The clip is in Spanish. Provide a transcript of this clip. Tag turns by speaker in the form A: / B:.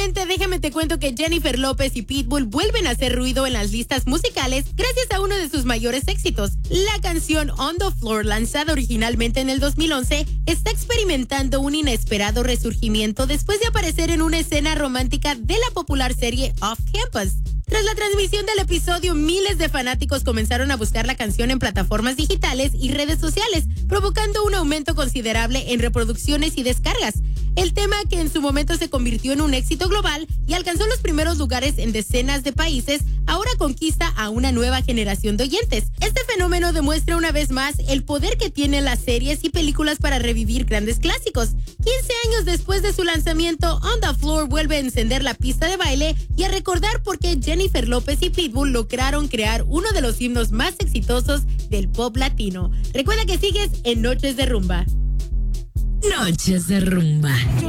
A: finalmente, déjame te cuento que Jennifer López y Pitbull vuelven a hacer ruido en las listas musicales gracias a uno de sus mayores éxitos. La canción On the Floor, lanzada originalmente en el 2011, está experimentando un inesperado resurgimiento después de aparecer en una escena romántica de la popular serie Off Campus. Tras la transmisión del episodio, miles de fanáticos comenzaron a buscar la canción en plataformas digitales y redes sociales, provocando un aumento considerable en reproducciones y descargas. El tema, que en su momento se convirtió en un éxito global y alcanzó los primeros lugares en decenas de países, ahora conquista a una nueva generación de oyentes. Este fenómeno demuestra una vez más el poder que tienen las series y películas para revivir grandes clásicos. 15 años después de su lanzamiento, On the Floor vuelve a encender la pista de baile y a recordar por qué Jennifer López y Pitbull lograron crear uno de los himnos más exitosos del pop latino. Recuerda que sigues en Noches de Rumba.
B: Noches de Rumba.